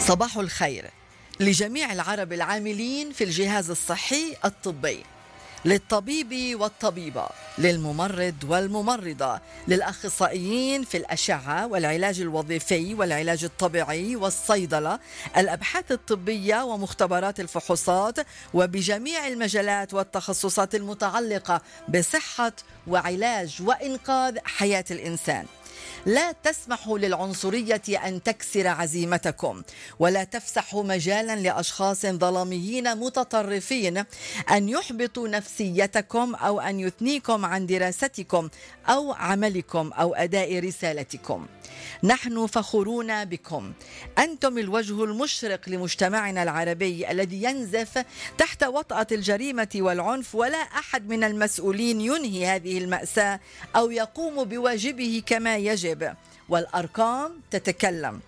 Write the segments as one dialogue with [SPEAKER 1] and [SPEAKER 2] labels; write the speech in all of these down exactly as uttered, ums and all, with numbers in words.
[SPEAKER 1] صباح الخير لجميع العرب العاملين في الجهاز الصحي الطبي، للطبيب والطبيبة، للممرض والممرضة، للأخصائيين في الأشعة والعلاج الوظيفي والعلاج الطبيعي والصيدلة، الأبحاث الطبية ومختبرات الفحوصات، وبجميع المجالات والتخصصات المتعلقة بصحة وعلاج وإنقاذ حياة الإنسان. لا تسمحوا للعنصرية أن تكسر عزيمتكم، ولا تفسحوا مجالا لأشخاص ظلاميين متطرفين أن يحبطوا نفسيتكم أو أن يثنيكم عن دراستكم أو عملكم أو أداء رسالتكم. نحن فخورون بكم، أنتم الوجه المشرق لمجتمعنا العربي الذي ينزف تحت وطأة الجريمة والعنف، ولا أحد من المسؤولين ينهي هذه المأساة أو يقوم بواجبه كما يجب، والأرقام تتكلم.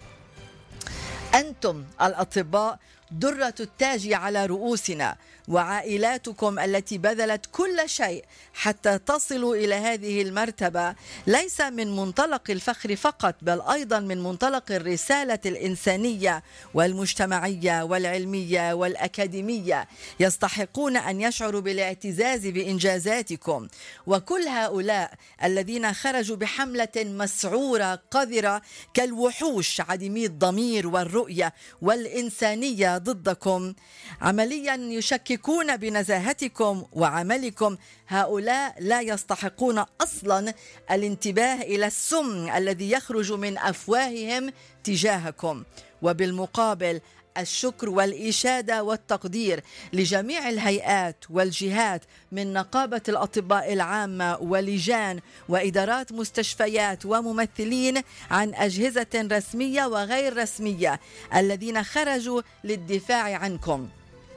[SPEAKER 1] أنتم الأطباء درة التاج على رؤوسنا، وعائلاتكم التي بذلت كل شيء حتى تصلوا إلى هذه المرتبة، ليس من منطلق الفخر فقط، بل أيضا من منطلق الرسالة الإنسانية والمجتمعية والعلمية والأكاديمية. يستحقون أن يشعروا بالاعتزاز بإنجازاتكم. وكل هؤلاء الذين خرجوا بحملة مسعورة قذرة كالوحوش عديمي الضمير والرؤية والإنسانية ضدكم، عمليا يشككون بنزاهتكم وعملكم، هؤلاء لا يستحقون أصلا الانتباه إلى السم الذي يخرج من أفواههم تجاهكم. وبالمقابل الشكر والإشادة والتقدير لجميع الهيئات والجهات، من نقابة الأطباء العامة ولجان وإدارات مستشفيات وممثلين عن أجهزة رسمية وغير رسمية، الذين خرجوا للدفاع عنكم.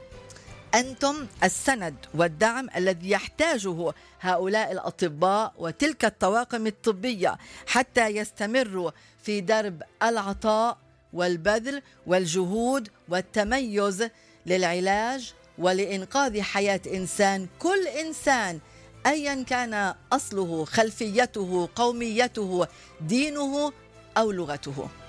[SPEAKER 1] أنتم السند والدعم الذي يحتاجه هؤلاء الأطباء وتلك الطواقم الطبية حتى يستمروا في درب العطاء والبذل والجهود والتميز للعلاج ولإنقاذ حياة إنسان، كل إنسان أيا كان أصله، خلفيته، قوميته، دينه أو لغته.